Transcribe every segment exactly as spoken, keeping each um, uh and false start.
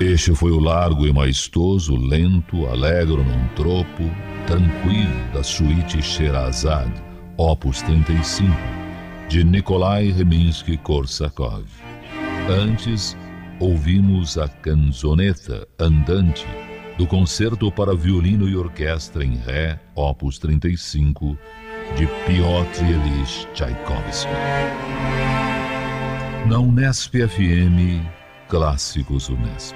Este foi o largo e maestoso, lento, alegro num tropo, tranquilo da suíte Sherazade, opus trinta e cinco, de Nikolai Rimsky-Korsakov. Antes, ouvimos a canzoneta andante do Concerto para Violino e Orquestra em Ré, opus trinta e cinco, de Piotr Ilyich Tchaikovsky. Na Unesp F M, Clássicos Unesp.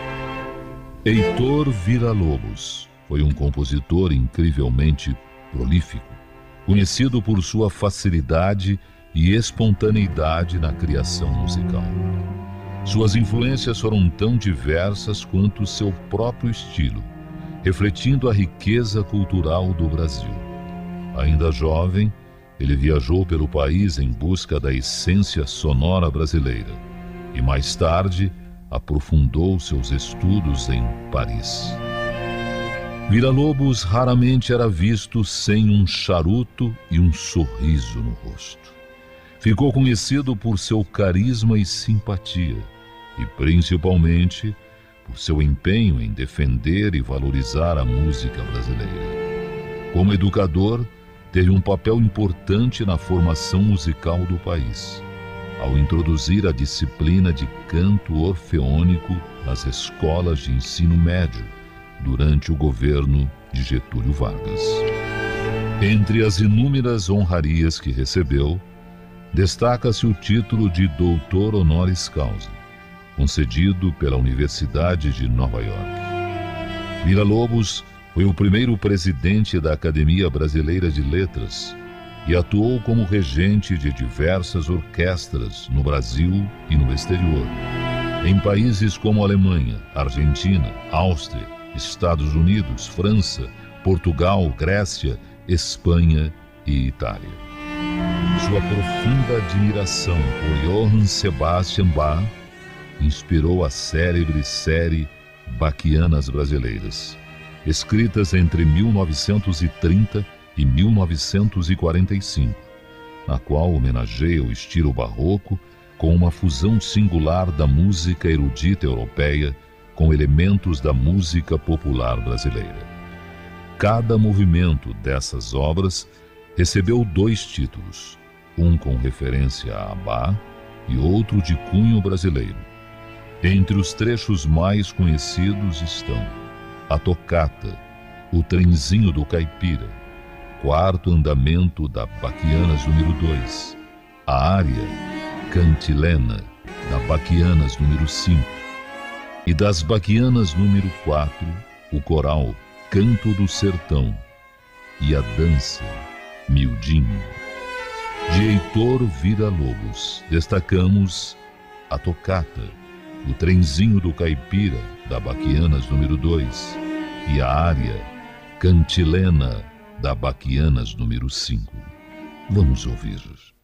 Heitor Villa-Lobos foi um compositor incrivelmente prolífico, conhecido por sua facilidade e espontaneidade na criação musical. Suas influências foram tão diversas quanto seu próprio estilo, refletindo a riqueza cultural do Brasil. Ainda jovem, ele viajou pelo país em busca da essência sonora brasileira e, mais tarde, aprofundou seus estudos em Paris. Villa-Lobos raramente era visto sem um charuto e um sorriso no rosto. Ficou conhecido por seu carisma e simpatia, e principalmente por seu empenho em defender e valorizar a música brasileira. Como educador, teve um papel importante na formação musical do país, ao introduzir a disciplina de canto orfeônico nas escolas de ensino médio durante o governo de Getúlio Vargas. Entre as inúmeras honrarias que recebeu, destaca-se o título de doutor honoris causa, concedido pela Universidade de Nova York. Villa-Lobos foi o primeiro presidente da Academia Brasileira de Letras e atuou como regente de diversas orquestras no Brasil e no exterior, em países como Alemanha, Argentina, Áustria, Estados Unidos, França, Portugal, Grécia, Espanha e Itália. Sua profunda admiração por Johann Sebastian Bach inspirou a célebre série Bachianas Brasileiras, escritas entre mil novecentos e trinta e mil novecentos e quarenta e cinco, na qual homenageia o estilo barroco com uma fusão singular da música erudita europeia com elementos da música popular brasileira. Cada movimento dessas obras recebeu dois títulos, um com referência a Bach e outro de cunho brasileiro. Entre os trechos mais conhecidos estão a tocata, o trenzinho do caipira, quarto andamento da Bachianas número dois, a área cantilena da Bachianas número cinco e das Bachianas número quatro, o coral Canto do Sertão e a dança Miudinho. De Heitor Villa-Lobos destacamos a tocata, o trenzinho do caipira da Bachianas número dois e a área cantilena da Bachianas número cinco. Vamos ouvir.